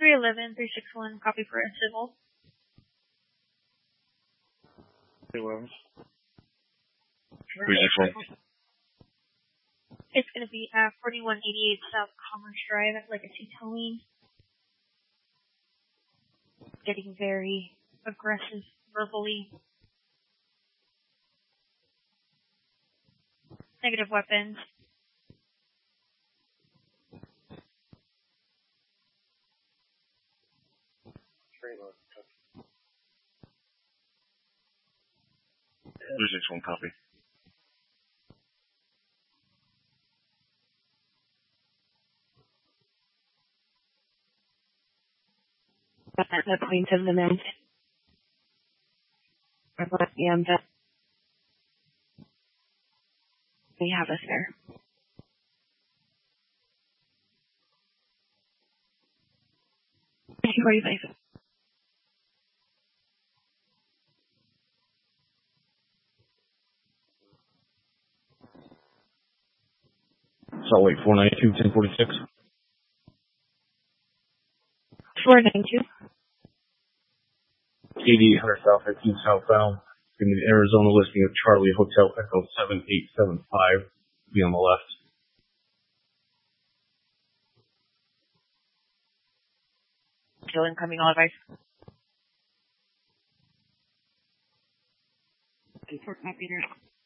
311-361, copy for a civil. 311. 361. It's going to be 4188 South Commerce Drive at Legacy Towing. Getting very aggressive verbally. Negative weapons. Trailer. 361, copy. At the point of the match. We have us there. Thank you for your favor. Salt Lake 492, 1046. 492. 8800 South 15 southbound. In the Arizona listing of Charlie Hotel Echo 7875. Be on the left. Still incoming, all advice. Report operator.